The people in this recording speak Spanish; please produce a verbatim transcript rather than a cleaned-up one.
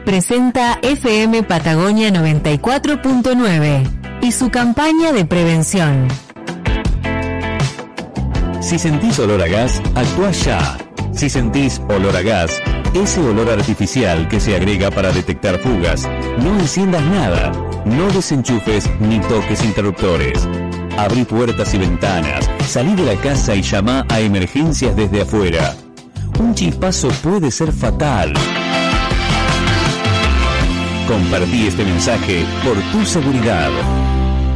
presenta F M Patagonia noventa y cuatro punto nueve y su campaña de prevención. Si sentís olor a gas, actuá ya. Si sentís olor a gas, ese olor artificial que se agrega para detectar fugas, no enciendas nada, no desenchufes ni toques interruptores. Abrí puertas y ventanas, salí de la casa y llama a emergencias desde afuera. Un chispazo puede ser fatal. Compartí este mensaje por tu seguridad.